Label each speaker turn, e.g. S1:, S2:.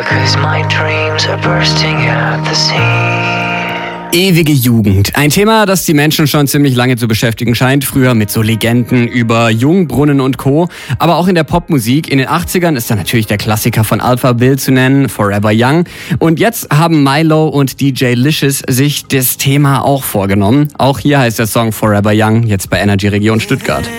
S1: 'cause my dreams are bursting at the seams.
S2: Ewige Jugend. Ein Thema, das die Menschen schon ziemlich lange zu beschäftigen scheint. Früher mit so Legenden über Jungbrunnen und Co. Aber auch in der Popmusik. In den 80ern ist da natürlich der Klassiker von Alpha Bill zu nennen, Forever Young. Und jetzt haben Milo und DJ Licious sich das Thema auch vorgenommen. Auch hier heißt der Song Forever Young, jetzt bei Energy Region Stuttgart.